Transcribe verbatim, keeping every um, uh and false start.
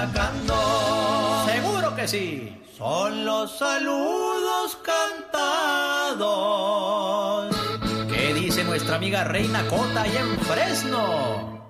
Cantando. Seguro que sí. Son los saludos cantados. ¿Qué dice nuestra amiga Reina Cota ahí en Fresno?